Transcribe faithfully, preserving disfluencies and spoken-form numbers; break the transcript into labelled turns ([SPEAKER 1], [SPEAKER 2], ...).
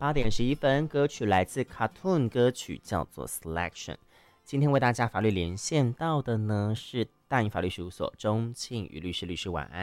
[SPEAKER 1] 八点十一分，歌曲来自 K A T U N， 歌曲叫做 Selection。今天为大家法律连线到的呢是大英法律事务所钟庆瑜律师，律师晚安。